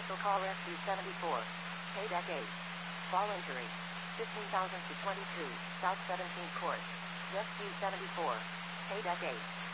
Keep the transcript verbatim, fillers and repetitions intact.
Special call S U seventy-four. K decade. Fall injury. fifteen thousand to twenty-two, South seventeenth Court. S U seventy-four. K decade.